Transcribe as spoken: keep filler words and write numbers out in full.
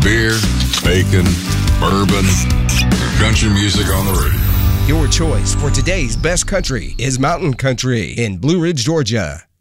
Beer, bacon, bourbon, country music on the radio. Your choice for today's best country is Mountain Country in Blue Ridge, Georgia.